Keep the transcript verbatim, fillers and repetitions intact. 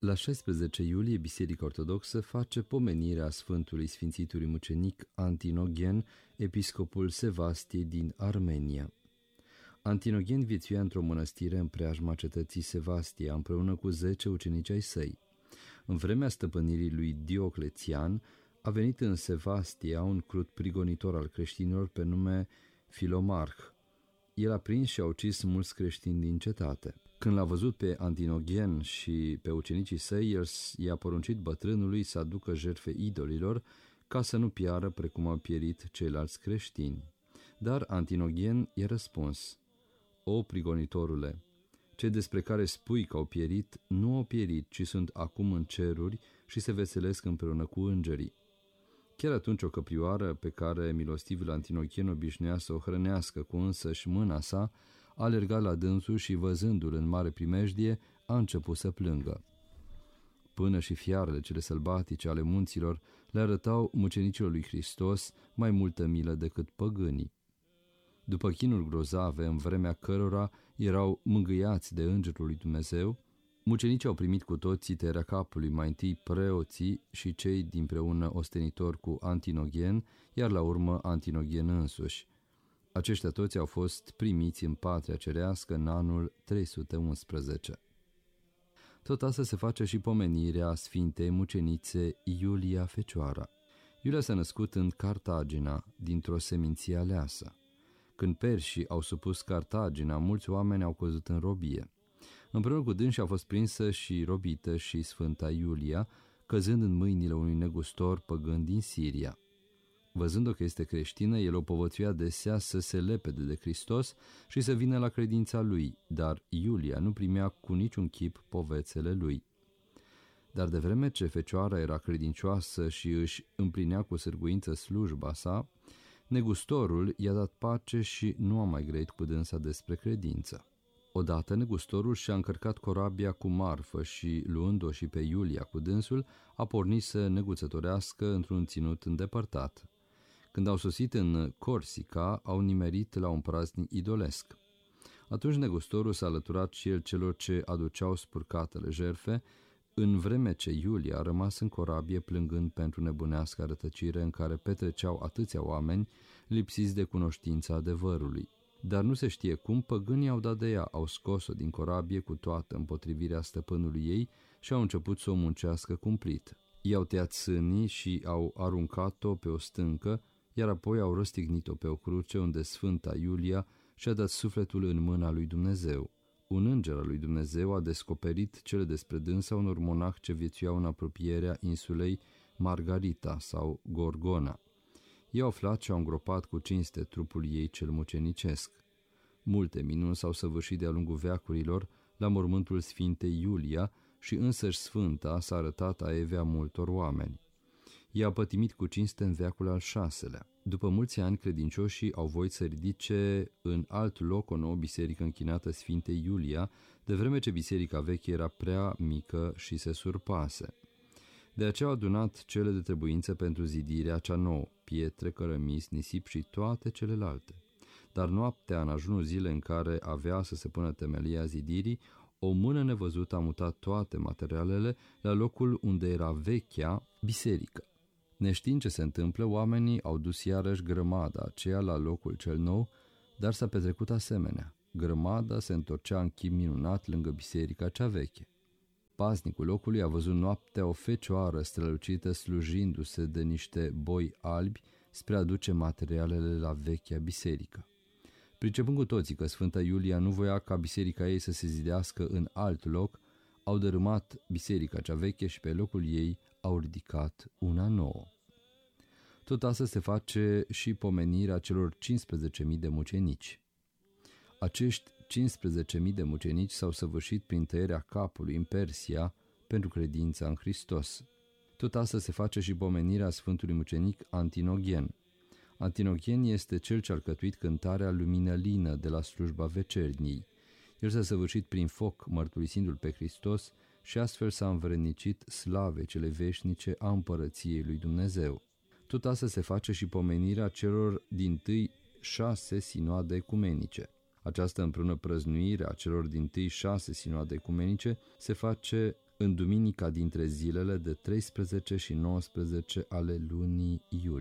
La șaisprezece iulie, Biserica Ortodoxă face pomenirea Sfântului Sfințitului Mucenic Antinogen, episcopul Sevastiei din Armenia. Antinogen viețuia într-o mănăstire în preajma cetății Sevastia, împreună cu zece ucenici ai săi. În vremea stăpânirii lui Dioclețian, a venit în Sevastia un crud prigonitor al creștinilor pe nume Filomarh. El a prins și a ucis mulți creștini din cetate. Când l-a văzut pe Antinogen și pe ucenicii săi, el i-a poruncit bătrânului să aducă jertfe idolilor ca să nu piară precum au pierit ceilalți creștini. Dar Antinogen i-a răspuns: „O prigonitorule, cei despre care spui că au pierit, nu au pierit, ci sunt acum în ceruri și se veselesc împreună cu îngerii.” Chiar atunci o căprioară pe care milostivul Antinogen obișnuia să o hrănească cu însăși mâna sa, a alergat la dânsul și, văzându-l în mare primejdie, a început să plângă. Până și fiarele cele sălbatice ale munților le arătau mucenicilor lui Hristos mai multă milă decât păgânii. După chinuri grozave, în vremea cărora erau mângâiați de îngerul lui Dumnezeu, mucenicii au primit cu toții tăierea capului, mai întâi preoții și cei dinpreună ostenitori cu Antinogen, iar la urmă Antinogen însuși. Aceștia toți au fost primiți în patria cerească în anul trei sute unsprezece. Tot asta se face și pomenirea Sfintei Mucenițe Iulia Fecioara. Iulia s-a născut în Cartagina, dintr-o seminție aleasă. Când perșii au supus Cartagina, mulți oameni au căzut în robie. Împreună cu dânsi a fost prinsă și robită și Sfânta Iulia, căzând în mâinile unui negustor păgân din Siria. Văzând-o că este creștină, el o povățuia adesea să se lepede de Hristos și să vină la credința lui, dar Iulia nu primea cu niciun chip povețele lui. Dar de vreme ce fecioara era credincioasă și își împlinea cu sârguință slujba sa, negustorul i-a dat pace și nu a mai grăit cu dânsa despre credință. Odată negustorul și-a încărcat corabia cu marfă și, luând-o și pe Iulia cu dânsul, a pornit să neguțătorească într-un ținut îndepărtat. Când au sosit în Corsica, au nimerit la un praznic idolesc. Atunci negustorul s-a alăturat și el celor ce aduceau spurcatele jertfe, în vreme ce Iulia a rămas în corabie plângând pentru nebunească rătăcire în care petreceau atâția oameni lipsiți de cunoștința adevărului. Dar nu se știe cum, păgânii au dat de ea, au scos-o din corabie cu toată împotrivirea stăpânului ei și au început să o muncească cumplit. I-au tăiat sânii și au aruncat-o pe o stâncă, iar apoi au răstignit-o pe o cruce unde Sfânta Iulia și-a dat sufletul în mâna lui Dumnezeu. Un înger al lui Dumnezeu a descoperit cele despre dânsa unor monahi ce viețuiau în apropierea insulei Margarita sau Gorgona. Ei au aflat și au îngropat cu cinste trupul ei cel mucenicesc. Multe minuni s-au săvârșit de-a lungul veacurilor la mormântul Sfintei Iulia și însăși Sfânta s-a arătat a evea multor oameni. Ea a pătimit cu cinste în veacul al șaselea. După mulți ani, credincioșii au voit să ridice în alt loc o nouă biserică închinată Sfintei Iulia, de vreme ce biserica veche era prea mică și se surpase. De aceea au adunat cele de trebuință pentru zidirea cea nouă, pietre, cărămizi, nisip și toate celelalte. Dar noaptea, în ajunul zilei în care avea să se pună temelia zidirii, o mână nevăzută a mutat toate materialele la locul unde era vechea biserică. Neștiind ce se întâmplă, oamenii au dus iarăși grămada aceea la locul cel nou, dar s-a petrecut asemenea. Grămada se întorcea în chip minunat lângă biserica cea veche. Paznicul locului a văzut noaptea o fecioară strălucită slujindu-se de niște boi albi spre a duce materialele la vechea biserică. Pricepând cu toții că Sfânta Iulia nu voia ca biserica ei să se zidească în alt loc, au dărâmat biserica cea veche și pe locul ei au ridicat una nouă. Tot asta se face și pomenirea celor cincisprezece mii de mucenici. Acești cincisprezece mii de mucenici s-au săvârșit prin tăierea capului în Persia pentru credința în Hristos. Tot asta se face și pomenirea Sfântului Mucenic Antinogen. Antinogen este cel ce a alcătuit cântarea luminălină de la slujba vecernii. El s-a săvârșit prin foc, mărturisindu-l pe Hristos, și astfel s-a învrednicit slave cele veșnice a împărăției lui Dumnezeu. Tot asta se face și pomenirea celor dintâi șase sinoade ecumenice. Această împreună prăznuire a celor dintâi șase sinoade ecumenice se face în duminica dintre zilele de treisprezece și nouăsprezece ale lunii iulie.